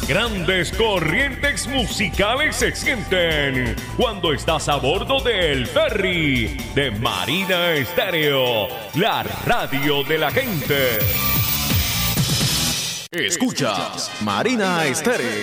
Grandes corrientes musicales se sienten cuando estás a bordo del ferry de Marina Estéreo, la radio de la gente. Escuchas Marina Estéreo.